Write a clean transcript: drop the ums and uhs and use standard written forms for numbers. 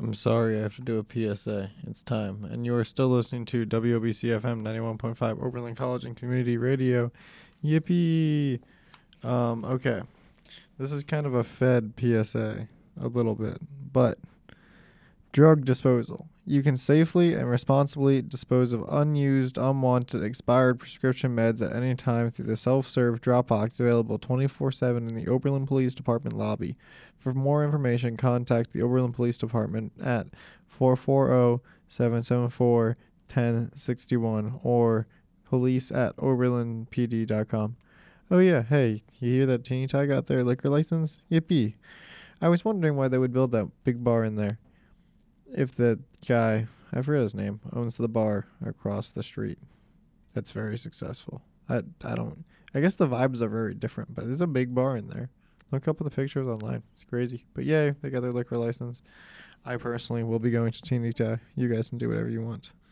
I'm sorry, I have to do a PSA. It's time. And you are still listening to WOBC FM 91.5 Oberlin College and Community Radio. Yippee! Okay. This is kind of a fed PSA, a little bit. But drug disposal. You can safely and responsibly dispose of unused, unwanted, expired prescription meds at any time through the self-serve drop box available 24/7 in the Oberlin Police Department lobby. For more information, contact the Oberlin Police Department at 440-774-1061 or police@oberlinpd.com. Oh yeah, hey, you hear that Teeny Tie got their liquor license? Yippee. I was wondering why they would build that big bar in there if the guy, I forget his name, owns the bar across the street. That's very successful. I guess the vibes are very different, but there's a big bar in there. Look up at the pictures online. It's crazy. But yay, they got their liquor license. I personally will be going to Teeny Tie. You guys can do whatever you want.